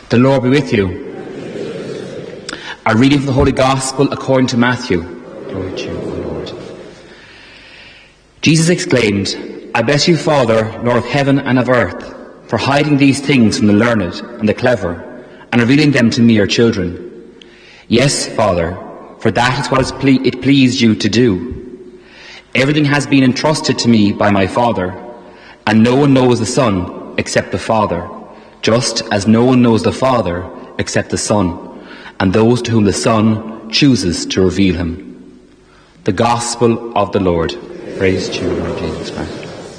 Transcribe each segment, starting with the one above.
The Lord be with you. A reading from the Holy Gospel according to Matthew. Glory to you, O Lord. Jesus exclaimed, "I bless you, Father, Lord of heaven and of earth, for hiding these things from the learned and the clever, and revealing them to mere children. Yes, Father, for that is what it pleased you to do. Everything has been entrusted to me by my Father, and no one knows the Son except the Father, just as no one knows the Father except the Son, and those to whom the Son chooses to reveal him." The Gospel of the Lord. Praise to you, Lord Jesus Christ.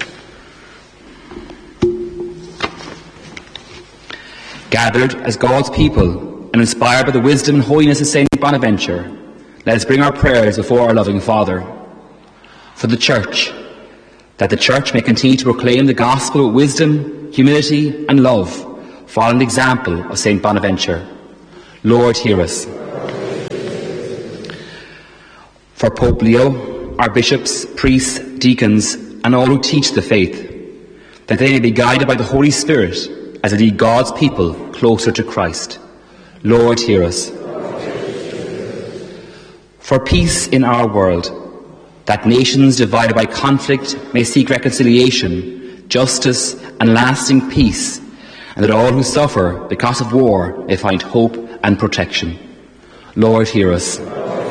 Gathered as God's people and inspired by the wisdom and holiness of St. Bonaventure, let us bring our prayers before our loving Father. For the Church, that the Church may continue to proclaim the Gospel with wisdom, humility and love, following the example of St. Bonaventure. Lord, hear us. For Pope Leo, our bishops, priests, deacons, and all who teach the faith, that they may be guided by the Holy Spirit as they lead God's people closer to Christ. Lord, hear us. For peace in our world, that nations divided by conflict may seek reconciliation, justice, and lasting peace, and that all who suffer because of war may find hope and protection. Lord, hear us.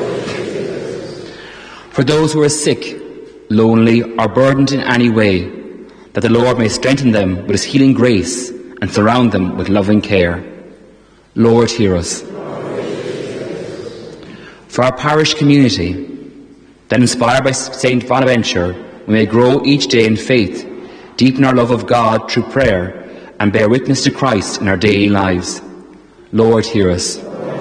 For those who are sick, lonely, or burdened in any way, that the Lord may strengthen them with his healing grace and surround them with loving care. Lord, hear us. For our parish community, that inspired by St. Bonaventure, we may grow each day in faith, deepen our love of God through prayer, and bear witness to Christ in our daily lives. Lord, hear us.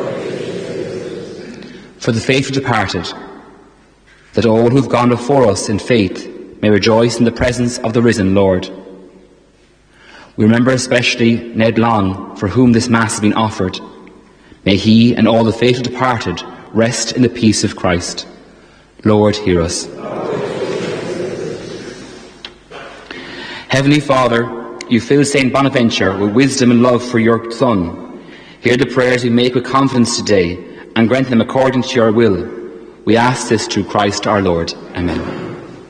For the faithful departed, that all who have gone before us in faith may rejoice in the presence of the risen Lord. We remember especially Ned Long, for whom this Mass has been offered. May he and all the faithful departed rest in the peace of Christ. Lord, hear us. Heavenly Father, you filled St. Bonaventure with wisdom and love for your Son. Hear the prayers we make with confidence today, and grant them according to your will. We ask this through Christ our Lord. Amen.